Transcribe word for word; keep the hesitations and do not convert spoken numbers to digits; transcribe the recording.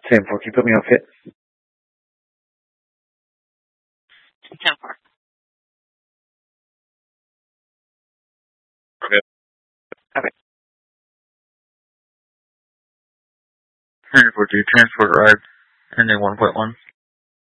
ten four, can you put me on fit? ten four. Okay. Okay. ten four two, transport arrived, ending one point one.